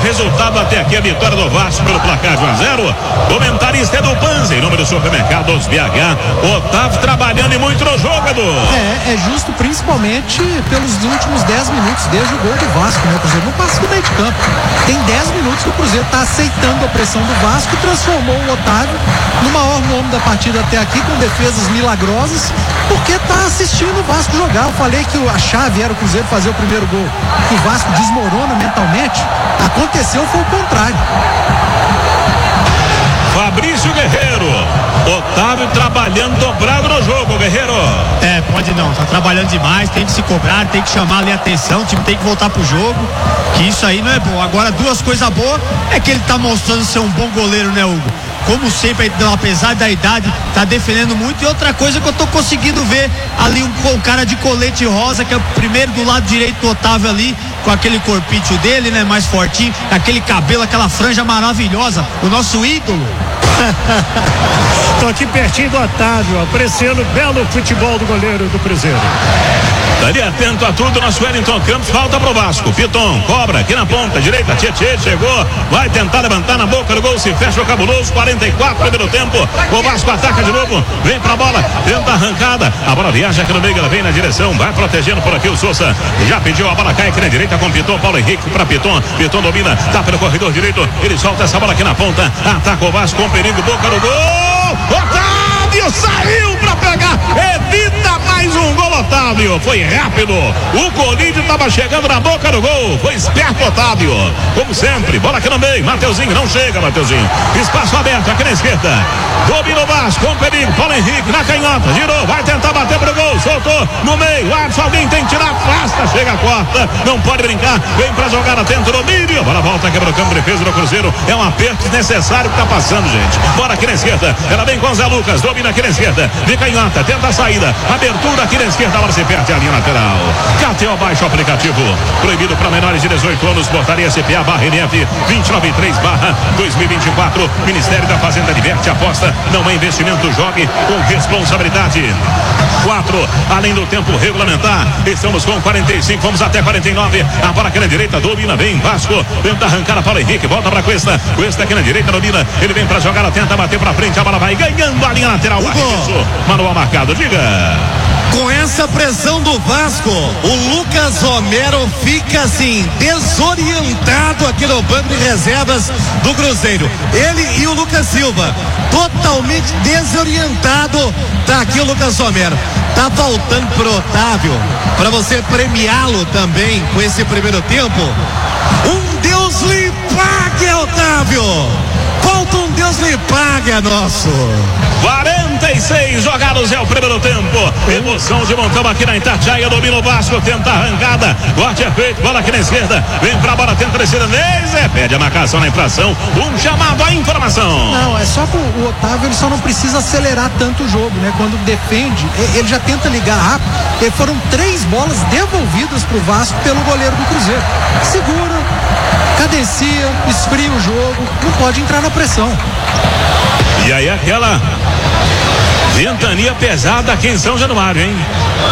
resultado até aqui, a vitória do Vasco pelo placar de 1-0. Comentarista é do Panzi, em nome do Supermercados BH. Otávio trabalhando e muito no jogo, Edu. É justo, principalmente pelos últimos 10 minutos, desde o gol do Vasco, né? O Cruzeiro não passa do meio de campo. Tem 10 minutos que o Cruzeiro está aceitando a pressão do Vasco e transformou o Otávio no maior nome da partida até aqui, com defesas milagrosas, porque está assistindo o Vasco jogar. Eu falei que a chave era o Cruzeiro fazer o primeiro gol, que o Vasco desmorona mentalmente. Aconteceu, foi o contrário. Fabrício Guerreiro, Otávio trabalhando dobrado no jogo, Guerreiro. Pode não, tá trabalhando demais, tem que se cobrar, tem que chamar ali a atenção, o time tem que voltar pro jogo, que isso aí não é bom. Agora, duas coisas boas é que ele tá mostrando ser um bom goleiro, né, Hugo? Como sempre, apesar da idade, tá defendendo muito. E outra coisa que eu tô conseguindo ver ali, um cara de colete rosa, que é o primeiro do lado direito do Otávio ali, com aquele corpício dele, né, mais fortinho, aquele cabelo, aquela franja maravilhosa, o nosso ídolo. Tô aqui pertinho do Otávio, apreciando o belo futebol do goleiro do Cruzeiro. Ali atento a tudo, nosso Wellington Campos, falta pro Vasco. Piton cobra aqui na ponta direita, Tietê chegou, vai tentar levantar na boca do gol, se fecha o cabuloso. 44 primeiro tempo, o Vasco ataca de novo, vem pra bola, tenta a arrancada, a bola viaja aqui no meio, ela vem na direção, vai protegendo por aqui o Souza, já pediu, a bola cai aqui na direita com Piton, Paulo Henrique pra Piton domina, tá pelo corredor direito, ele solta essa bola aqui na ponta, ataca o Vasco com perigo, boca do gol, Otávio saiu pra pegar, evita mais um gol, Otávio, foi rápido, o Corinthians tava chegando na boca do gol, foi esperto Otávio, como sempre, bola aqui no meio, Mateuzinho não chega, Mateuzinho, espaço aberto aqui na esquerda, domina o Vasco, com perigo, Paulo Henrique na canhota, girou, vai tentar bater pro gol, soltou no meio, alguém tem que tirar, afasta, chega a quarta, não pode brincar, vem pra jogar, atento no domínio, bola volta, quebra o campo, defesa do Cruzeiro, é um aperto desnecessário que tá passando, gente, bora aqui na esquerda, ela vem com o Zé Lucas, domina aqui na esquerda, de canhota, tenta a saída, abertura aqui na esquerda, agora se perde a linha lateral, KTO baixa o aplicativo, proibido para menores de 18 anos, portaria CPA/NF 293/2024, Ministério da Fazenda adverte, aposta, não é investimento, jogue com responsabilidade. 4, além do tempo regulamentar, estamos com 45, vamos até 49, a bola aqui na direita, domina, vem Vasco, tenta arrancar a Paulo Henrique, volta pra Cuesta aqui na direita, domina, ele vem pra jogar, tenta bater pra frente, a bola vai ganhando a linha lateral, manual marcado, diga. Com essa pressão do Vasco, o Lucas Romero fica assim, desorientado aqui no banco de reservas do Cruzeiro. Ele e o Lucas Silva, totalmente desorientado. Tá aqui o Lucas Romero. Tá faltando pro Otávio, para você premiá-lo também com esse primeiro tempo. Um Deus lhe pague, Otávio! Falta um Deus lhe pague, é nosso. 46 jogados é o primeiro tempo. Emoção de montão aqui na Itatiaia, domina o Vasco, tenta a arrancada. Corte é feito, bola aqui na esquerda. Vem pra bola, tenta descida. Neise, pede a marcação na infração. Um chamado à informação. Não, é só que o Otávio, ele só não precisa acelerar tanto o jogo, né? Quando defende, ele já tenta ligar rápido. E foram 3 bolas devolvidas pro Vasco pelo goleiro do Cruzeiro. Segura, cadencia, esfria o jogo, não pode entrar na pressão. E aí aquela ventania pesada aqui em São Januário, hein?